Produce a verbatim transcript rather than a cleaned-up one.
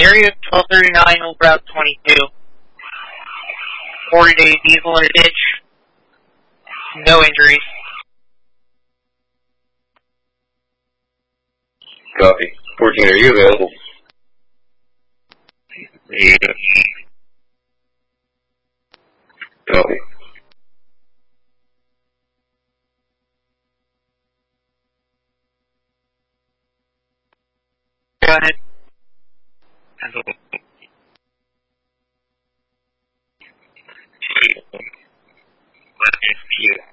area twelve thirty-nine over Route twenty-two. forty-day diesel in a ditch. No injuries. Copy. fourteen, are you available? Yeah. Copy. Go ahead. Let me see it.